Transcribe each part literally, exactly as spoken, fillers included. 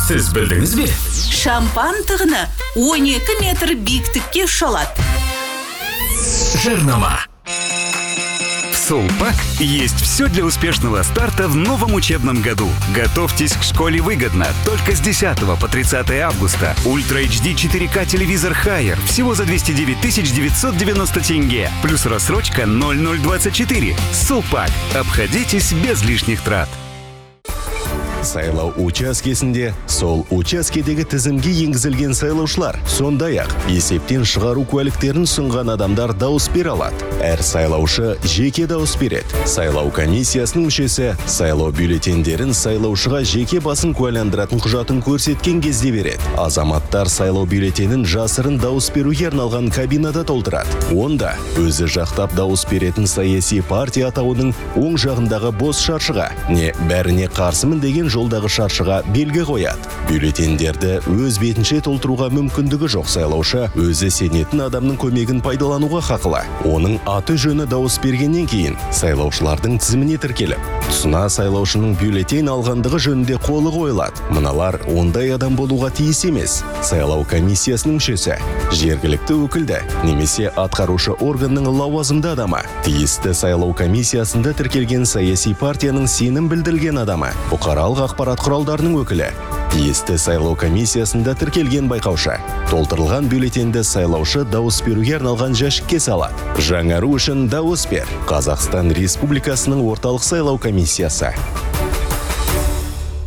Сіз білдіңіз бе? Шампан тығыны он екі метр биіктікке ұшалады. Жарнама. В Сулпак есть все для успешного старта в новом учебном году. Готовьтесь к школе выгодно. Только с десятого по тридцатое августа. Ультра эйч ди четыре ка телевизор Haier всего за двести девять тысяч девятьсот девяносто тенге. Плюс рассрочка ноль ноль двадцать четыре. Сулпак. Обходитесь без лишних трат. Сайлау учаскесінде сол учаскедегі тізімге енгізілген сайлаушылар, сондай-ақ есептен шығару куәліктерін ұсынған адамдар дауыс бере алады. Әр сайлаушы жеке дауыс береді. Сайлау комиссиясының мүшесі сайлау бюллетендерін сайлаушыға жеке басын куәландыратын құжатын көрсеткен кезде береді. Азаматтар сайлау бюллетенін жасырын дауыс беруге арналған кабинада толтырады. Онда өзі жақтап дауыс беретін саяси партия атауының оң жағындағы бос шаршыға не бәріне қарсымын деген жолдағы шаршыға белгі қояды. Бюллетендерді өз бетінше толтыруға мүмкіндігі жоқ сайлаушы өзі сенетін адамның көмегін пайдалануға хақылы. Оның аты жөні дауыс бергеннен кейін сайлаушылардың тізіміне тіркеліп, тұсына сайлаушының бюллетен алғандығы жөнінде қолы қойылады. Мыналар ондай адам болуға тиіс емес. Сайлау комиссиясының мүшесі, жергілікті өкілді немесе атқарушы органның лауазымды адамы, тиісті сайлау комиссиясында тіркелген саяси партияның сенім білдірілген адамы, бұқаралық ақпарат құралдарының өкілі, тиісті сайлау комиссиясында тіркелген байқаушы, толтырылған бюллетенді сайлаушы дауыс беруге арналған жәшікке салады. Жаңару үшін дауыс бер. Қазақстан Республикасының орталық сайлау комиссиясы.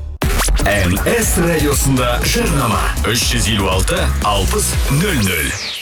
эн эс радиосында жарнама. үш жүз елу алты алпыс нөл нөл.